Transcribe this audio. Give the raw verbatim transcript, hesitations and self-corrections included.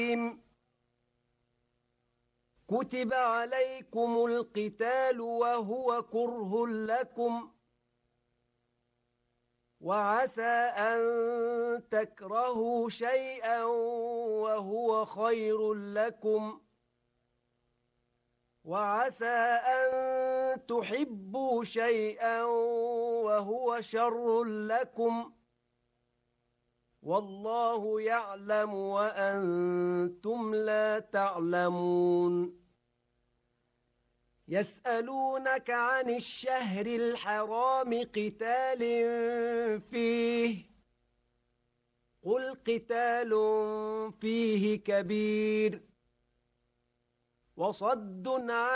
كتب عليكم القتال وهو كره لكم وعسى أن تكرهوا شيئا وهو خير لكم وعسى أن تحبوا شيئا وهو شر لكم والله يعلم وأنتم لا تعلمون يسألونك عن الشهر الحرام قتال فيه قل قتال فيه كبير وصد عن